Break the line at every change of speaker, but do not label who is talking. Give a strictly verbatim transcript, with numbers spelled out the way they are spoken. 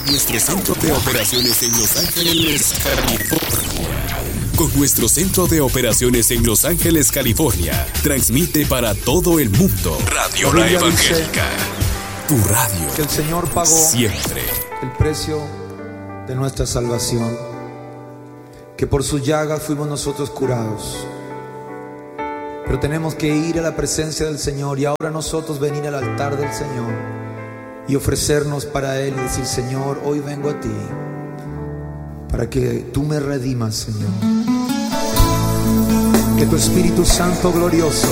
nuestro centro de operaciones en Los Ángeles, California. Con nuestro centro de operaciones en Los Ángeles, California, transmite para todo el mundo Radio La Evangélica. Tu radio.
Que el Señor pagó
siempre
el precio de nuestra salvación. Que por sus llagas fuimos nosotros curados. Pero tenemos que ir a la presencia del Señor y ahora nosotros venir al altar del Señor y ofrecernos para Él y decir: Señor, hoy vengo a ti para que tú me redimas, Señor. Que tu Espíritu Santo glorioso